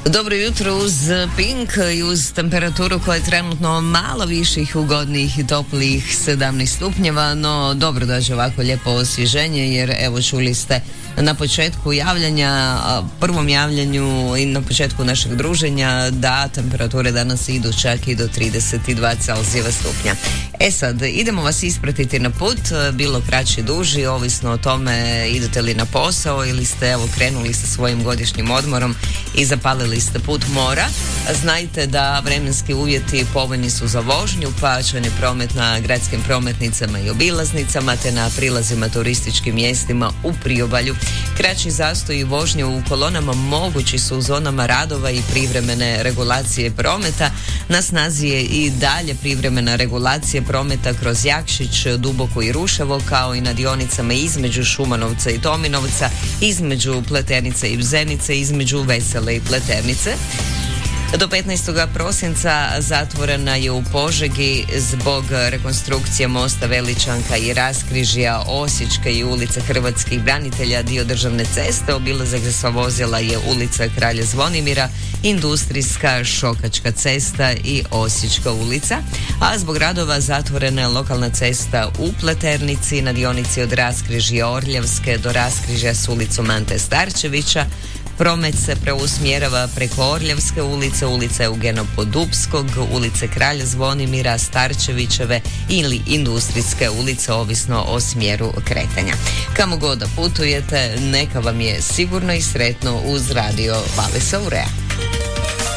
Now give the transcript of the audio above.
Dobro jutro uz Pink i uz temperaturu koja je trenutno malo viših, ugodnijih i toplih 17 stupnjeva, no dobro dođe ovako lijepo osvježenje jer evo čuli ste na početku javljanja, prvom javljanju i na početku našeg druženja da temperature danas idu čak i do 32 Celzijeva stupnja. E sad, idemo vas ispratiti na put, bilo kraći, duži, ovisno o tome idete li na posao ili ste evo krenuli sa svojim godišnjim odmorom i zapalili ste put mora. Znajte da vremenski uvjeti povoljni su za vožnju, pojačan je promet na gradskim prometnicama i obilaznicama te na prilazima turističkim mjestima u priobalju. Kraći zastoj i vožnje u kolonama mogući su u zonama radova i privremene regulacije prometa. Na snazi je i dalje privremena regulacija prometa kroz Jakšić, Duboko i Ruševo, kao i na dionicama između Šumanovca i Tominovca, između Pleternice i Bzenice, između Vesele i Pleternice. Do 15. prosinca zatvorena je u Požegi zbog rekonstrukcije mosta Veličanka i raskrižja Osječka i ulica Hrvatskih branitelja, dio državne ceste. Obilazak za sva vozila je ulica Kralja Zvonimira, Industrijska, Šokačka cesta i Osječka ulica. A zbog radova zatvorena je lokalna cesta u Pleternici na dionici od raskrižja Orljavske do raskrižja s ulicom Ante Starčevića. Promet se preusmjerava preko Orljavske ulice, ulice Eugena Podupskog, ulice Kralja Zvonimira, Starčevićeve ili Industrijske ulice, ovisno o smjeru kretanja. Kamo god da putujete, neka vam je sigurno i sretno uz radio Valisa Urea.